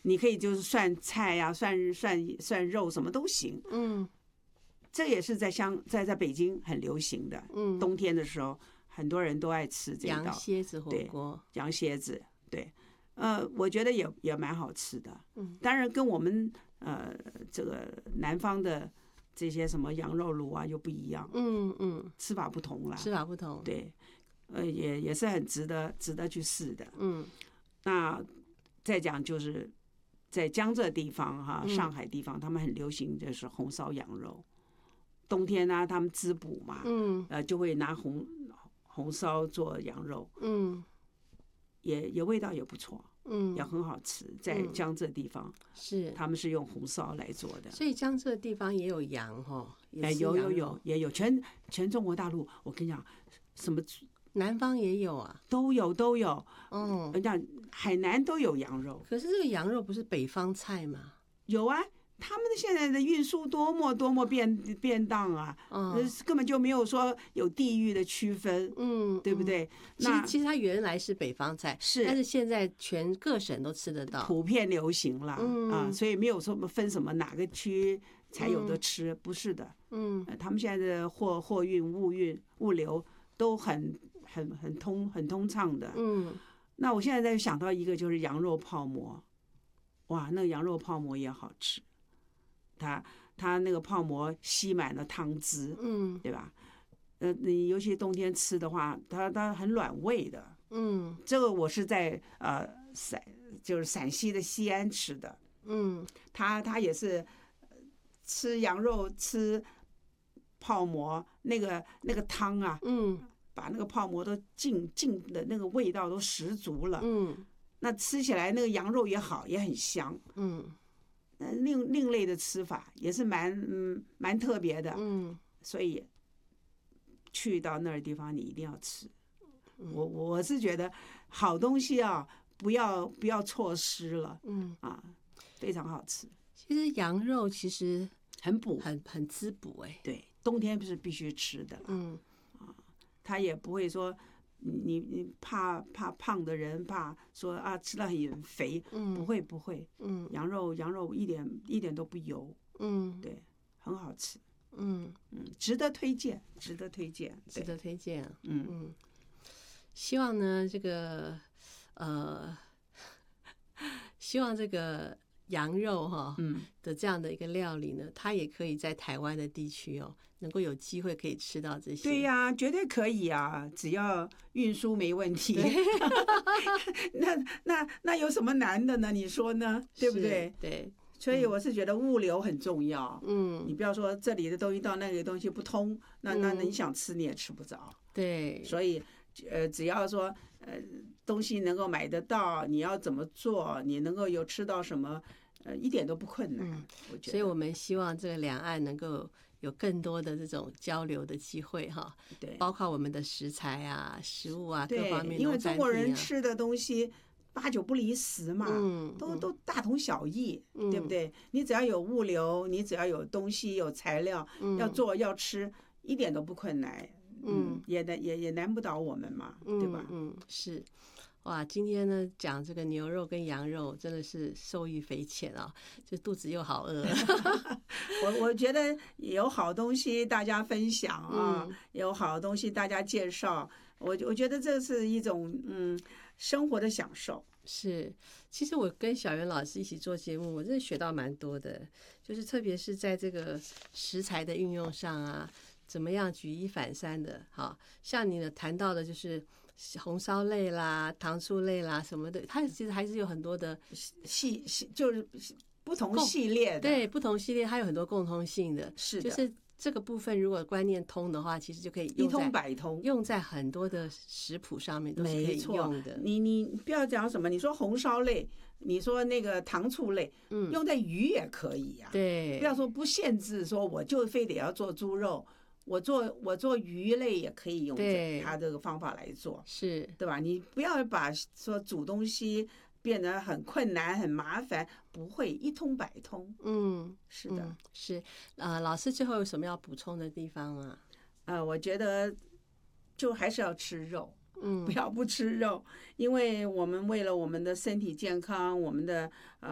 你可以就是涮菜呀、涮肉什么都行。这也是在北京很流行的。冬天的时候，很多人都爱吃这一道羊蝎子火锅。 羊蝎子，对，我觉得也蛮好吃的。当然跟我们这个南方的这些什么羊肉炉啊又不一样。吃法不同啦， 吃法不同。 对，也是很值得去试的。那再讲就是在江浙地方哈，上海地方他们很流行就是红烧羊肉。冬天呢，他们滋补嘛，就会拿红烧做羊肉，也味道也不错，也很好吃。在江浙地方是他们是用红烧来做的， 所以江浙地方也有羊哈， 也有全中国大陆，我跟你讲，什么南方也有啊， 都有。人家海南都有羊肉， 可是这个羊肉不是北方菜吗？ 有啊。他们的现在的运输多么便当啊，根本就没有说有地域的区分，对不对？ 其实它原来是北方菜，但是现在全各省都吃得到， 普遍流行了所以没有说分什么哪个区才有的吃，不是的，他们现在的货运、物流都很通畅的，那我现在在想到一个就是羊肉泡馍，哇，那个羊肉泡馍也好吃。它那个泡馍吸满了汤汁，对吧？你尤其冬天吃的话，它很暖胃的，这个我是在就是陕西的西安吃的，他也是吃羊肉吃泡馍，那个汤啊，把那个泡馍都浸的那个味道都十足了，那吃起来那个羊肉也好，也很香，另类的吃法也是蛮特别的，所以去到那儿地方你一定要吃。我是觉得好东西啊，不要错失了，非常好吃。 其实羊肉其实很补， 很滋补对，冬天是必须吃的，它也不会说。你怕胖的人怕说啊吃了很肥，不会，羊肉一点都不油，对，很好吃，值得推荐， 值得推荐，希望呢这个希望这个羊肉的这样的一个料理呢，它也可以在台湾的地区能够有机会可以吃到这些。 对呀，绝对可以啊，只要运输没问题。那有什么难的呢？你说呢？对不对？ 对。 所以我是觉得物流很重要。你不要说这里的东西到那里的东西不通，那你想吃你也吃不着。 对。 所以只要说东西能够买得到，你要怎么做，你能够有吃到什么，一点都不困难。我觉得。 所以我们希望这个两岸能够有更多的这种交流的机会哈， 对， 包括我们的食材啊、食物啊各方面， 因为中国人吃的东西8、9不离10嘛，都大同小异，对不对？你只要有物流，你只要有东西有材料，要做要吃，一点都不困难，也难不倒我们嘛，对吧？ 是。哇，今天呢讲这个牛肉跟羊肉真的是受益匪浅啊，就肚子又好饿。 我觉得有好东西大家分享啊，有好东西大家介绍，我觉得这是一种生活的享受。 是，其实我跟小袁老师一起做节目，我真的学到蛮多的，就是特别是在这个食材的运用上啊，怎么样举一反三的。好像你谈到的就是红烧类啦、糖醋类啦什么的，它其实还是有很多的就是不同系列的， 对，不同系列它有很多共通性的， 是的， 就是这个部分如果观念通的话，其实就可以一通百通， 用在很多的食谱上面都是可以用的。 你不要讲什么，你说红烧类，你说那个糖醋类，用在鱼也可以呀。 对， 不要说不限制，说我就非得要做猪肉。我做鱼类也可以用它这个方法来做， 是对吧？你不要把说煮东西变得很困难很麻烦，不会，一通百通。是的， 是老师最后有什么要补充的地方啊？ 我觉得就还是要吃肉，不要不吃肉，因为我们为了我们的身体健康，我们的